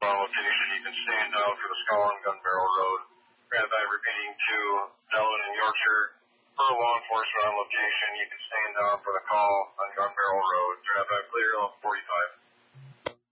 on location. You can stand down for the skull on Gun Barrel Road. Grab that repeating to Delaware and Yorkshire. For law enforcement on location, you can stand down for the call on Gun Barrel Road. Grab that clear on 45.